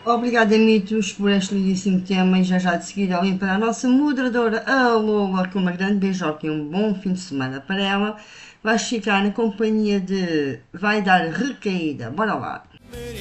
Obrigada, Mitos, por este lindíssimo tema e já de seguida vem para a nossa moderadora, a Lola, com uma grande beijoca e um bom fim de semana para ela. Vais ficar na companhia de Vai Dar Recaída. Bora lá!